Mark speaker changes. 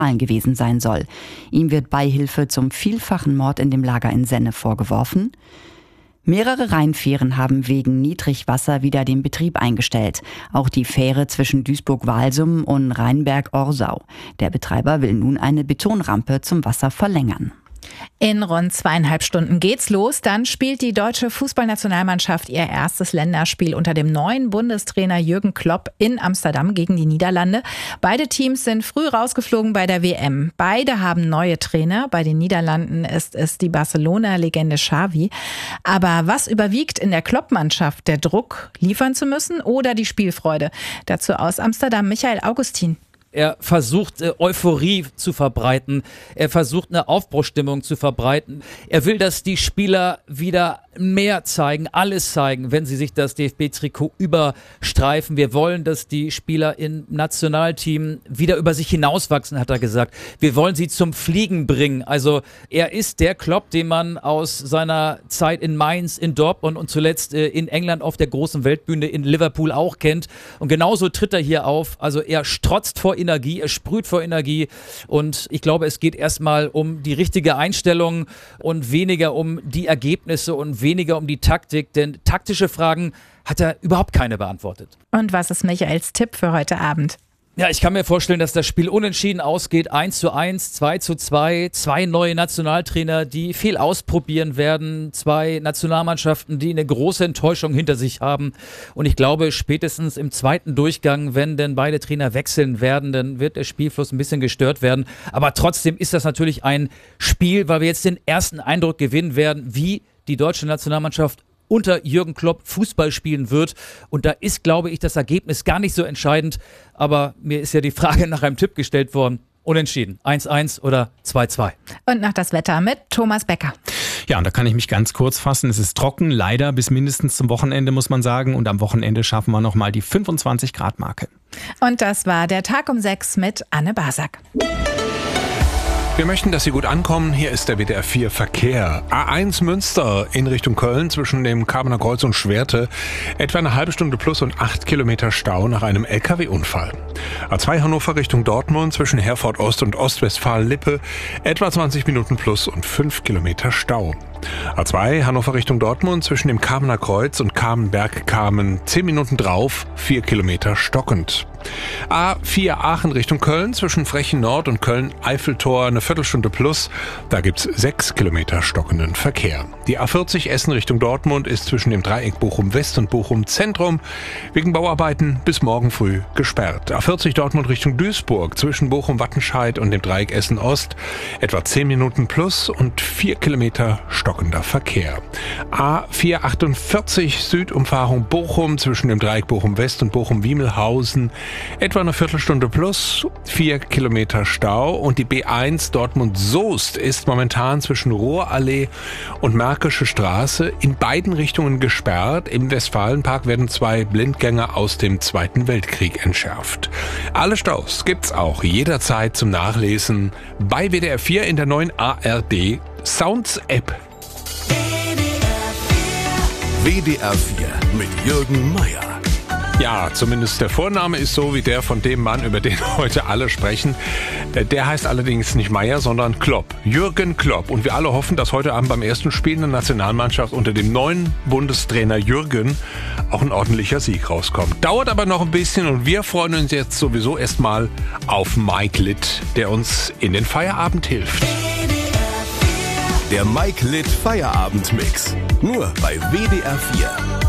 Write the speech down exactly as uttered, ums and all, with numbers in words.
Speaker 1: gewesen sein soll. Ihm wird Beihilfe zum vielfachen Mord in dem Lager in Senne vorgeworfen. Mehrere Rheinfähren haben wegen Niedrigwasser wieder den Betrieb eingestellt. Auch die Fähre zwischen Duisburg-Walsum und Rheinberg-Orsau. Der Betreiber will nun eine Betonrampe zum Wasser verlängern.
Speaker 2: In rund zweieinhalb Stunden geht's los. Dann spielt die deutsche Fußballnationalmannschaft ihr erstes Länderspiel unter dem neuen Bundestrainer Jürgen Klopp in Amsterdam gegen die Niederlande. Beide Teams sind früh rausgeflogen bei der W M. Beide haben neue Trainer. Bei den Niederlanden ist es die Barcelona-Legende Xavi. Aber was überwiegt in der Klopp-Mannschaft? Der Druck, liefern zu müssen oder die Spielfreude? Dazu aus Amsterdam Michael Augustin.
Speaker 3: Er versucht, äh, Euphorie zu verbreiten. Er versucht, eine Aufbruchsstimmung zu verbreiten. Er will, dass die Spieler wieder mehr zeigen, alles zeigen, wenn sie sich das D F B-Trikot überstreifen. Wir wollen, dass die Spieler im Nationalteam wieder über sich hinauswachsen, hat er gesagt. Wir wollen sie zum Fliegen bringen. Also er ist der Klopp, den man aus seiner Zeit in Mainz, in Dortmund und zuletzt äh, in England auf der großen Weltbühne in Liverpool auch kennt. Und genauso tritt er hier auf. Also er strotzt vor Energie, er sprüht vor Energie und ich glaube, es geht erstmal um die richtige Einstellung und weniger um die Ergebnisse und weniger um die Taktik, denn taktische Fragen hat er überhaupt keine beantwortet.
Speaker 2: Und was ist Michaels Tipp für heute Abend?
Speaker 3: Ja, ich kann mir vorstellen, dass das Spiel unentschieden ausgeht. eins zu eins, zwei zu zwei, zwei neue Nationaltrainer, die viel ausprobieren werden. Zwei Nationalmannschaften, die eine große Enttäuschung hinter sich haben. Und ich glaube, spätestens im zweiten Durchgang, wenn denn beide Trainer wechseln werden, dann wird der Spielfluss ein bisschen gestört werden. Aber trotzdem ist das natürlich ein Spiel, weil wir jetzt den ersten Eindruck gewinnen werden, wie die deutsche Nationalmannschaft unter Jürgen Klopp Fußball spielen wird. Und da ist, glaube ich, das Ergebnis gar nicht so entscheidend. Aber mir ist ja die Frage nach einem Tipp gestellt worden. Unentschieden. eins eins oder zwei zwei.
Speaker 2: Und nach das Wetter mit Thomas Becker.
Speaker 4: Ja, und da kann ich mich ganz kurz fassen. Es ist trocken, leider bis mindestens zum Wochenende, muss man sagen. Und am Wochenende schaffen wir nochmal die fünfundzwanzig Grad Marke.
Speaker 2: Und das war der Tag um sechs mit Anne Basak.
Speaker 5: Wir möchten, dass Sie gut ankommen. Hier ist der W D R vier Verkehr. A eins Münster in Richtung Köln zwischen dem Kamener Kreuz und Schwerte. Etwa eine halbe Stunde plus und acht Kilometer Stau nach einem L K W-Unfall. A zwei Hannover Richtung Dortmund zwischen Herford Ost und Ostwestfalen-Lippe. Etwa zwanzig Minuten plus und fünf Kilometer Stau. A zwei Hannover Richtung Dortmund zwischen dem Kamener Kreuz und Kamenberg-Kamen zehn Minuten drauf, vier Kilometer stockend. A vier Aachen Richtung Köln zwischen Frechen Nord und Köln-Eiffeltor eine Viertelstunde plus, da gibt's sechs Kilometer stockenden Verkehr. Die A vierzig Essen Richtung Dortmund ist zwischen dem Dreieck Bochum West und Bochum Zentrum wegen Bauarbeiten bis morgen früh gesperrt. A vierzig Dortmund Richtung Duisburg zwischen Bochum Wattenscheid und dem Dreieck Essen Ost etwa zehn Minuten plus und vier Kilometer stockender Verkehr. A vier achtundvierzig Südumfahrung Bochum zwischen dem Dreieck Bochum West und Bochum Wiemelhausen etwa eine Viertelstunde plus, vier Kilometer Stau. Und die B eins Dortmund-Soest ist momentan zwischen Rohrallee und Märkische Straße in beiden Richtungen gesperrt. Im Westfalenpark werden zwei Blindgänger aus dem Zweiten Weltkrieg entschärft. Alle Staus gibt's auch jederzeit zum Nachlesen bei W D R vier in der neuen A R D Sounds App.
Speaker 6: W D R vier mit Jürgen Meier.
Speaker 5: Ja, zumindest der Vorname ist so wie der von dem Mann, über den heute alle sprechen. Der heißt allerdings nicht Meier, sondern Klopp. Jürgen Klopp. Und wir alle hoffen, dass heute Abend beim ersten Spiel in der Nationalmannschaft unter dem neuen Bundestrainer Jürgen auch ein ordentlicher Sieg rauskommt. Dauert aber noch ein bisschen und wir freuen uns jetzt sowieso erstmal auf Mike Litt, der uns in den Feierabend hilft.
Speaker 6: Der Mike Litt Feierabendmix. Nur bei W D R vier.